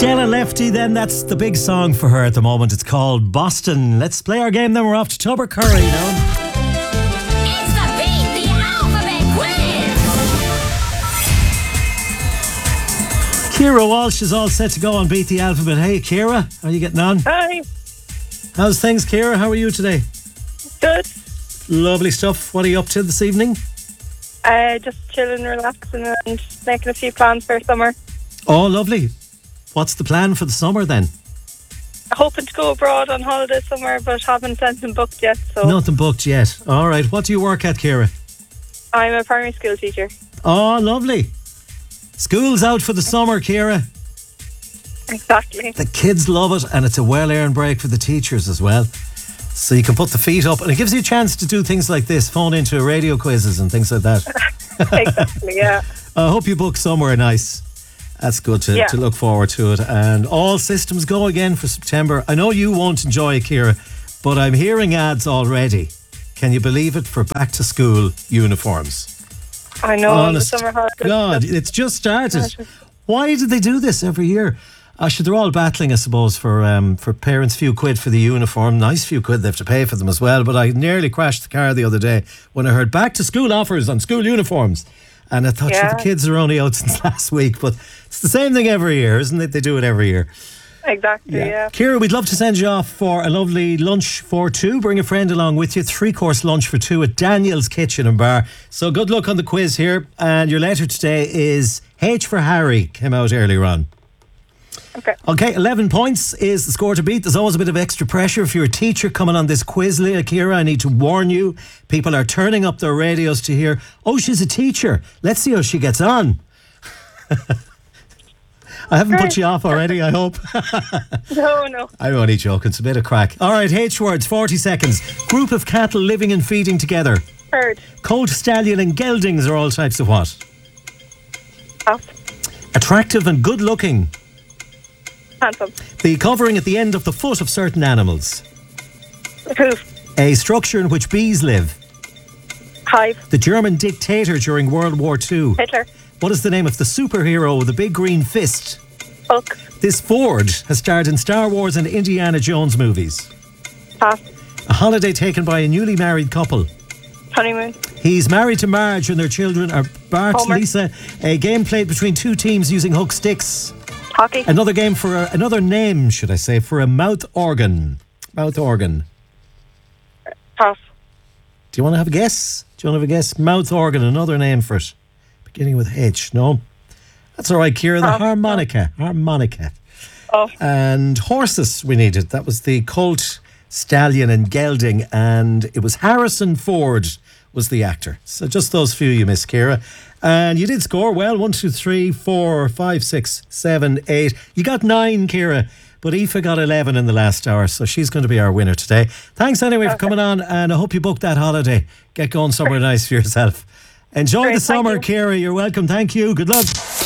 Stella Lefty, then that's the big song for her at the moment. It's called Boston. Let's play our game, then we're off to Tubbercurry now. It's the Beat the Alphabet Quiz! Ciara Walsh is all set to go on Beat the Alphabet. Hey, Ciara, how are you getting on? Hi. How's things, Ciara? How are you today? Good. Lovely stuff. What are you up to this evening? Just chilling, relaxing, and making a few plans for summer. Oh, lovely. What's the plan for the summer then? Hoping to go abroad on holiday somewhere, but haven't anything booked yet. So Nothing booked yet. All right. What do you work at, Ciara? I'm a primary school teacher. Oh, lovely. School's out for the summer, Ciara. Exactly. The kids love it, and it's a well-earned break for the teachers as well. So you can put the feet up, and it gives you a chance to do things like this, phone into radio quizzes and things like that. Exactly, yeah. I hope you book somewhere nice. That's good to look forward to it. And all systems go again for September. I know you won't enjoy it, Ciara, but I'm hearing ads already. Can you believe it, for back to school uniforms? I know. Honest the summer holidays. God, it's just started. Why do they do this every year? Actually, they're all battling, I suppose, for parents. Few quid for the uniform. Nice few quid they have to pay for them as well. But I nearly crashed the car the other day when I heard back to school offers on school uniforms. And I thought, sure, the kids are only out since last week. But it's the same thing every year, isn't it? They do it every year. Exactly, yeah. Ciara, we'd love to send you off for a lovely lunch for two. Bring a friend along with you. 3-course lunch for two at Daniel's Kitchen and Bar. So good luck on the quiz here. And your letter today is H for Harry. Came out earlier on. Okay, 11 points is the score to beat. There's always a bit of extra pressure if you're a teacher coming on this quiz, Ciara. I need to warn you. People are turning up their radios to hear, oh, she's a teacher. Let's see how she gets on. I haven't put you off already, I hope. No. I'm only joking. It's a bit of crack. All right, H words, 40 seconds. Group of cattle living and feeding together. Herd. Colt, stallion and geldings are all types of what? Off. Attractive and good looking. Handsome. The covering at the end of the foot of certain animals. Hoof. A structure in which bees live. Hive. The German dictator during World War II. Hitler. What is the name of the superhero with the big green fist? Hulk. This Ford has starred in Star Wars and Indiana Jones movies. Pass. A holiday taken by a newly married couple. Honeymoon. He's married to Marge and their children are Bart and Homer. Lisa. A game played between two teams using hook sticks. Hockey. Another game for another name, should I say, for a mouth organ. Mouth organ. Pass. Do you want to have a guess? Mouth organ, another name for it. Beginning with H. No? That's all right, Ciara. The harmonica. Oh. And horses we needed. That was the Colt, Stallion and Gelding. And it was Harrison Ford was the actor. So just those few you missed, Ciara. And you did score well. 1, 2, 3, 4, 5, 6, 7, 8. You got 9, Ciara. But Aoife got 11 in the last hour, so she's going to be our winner today. Thanks anyway for coming on, and I hope you book that holiday. Get going somewhere nice for yourself. Enjoy the summer, Ciara. You're welcome. Thank you. Good luck.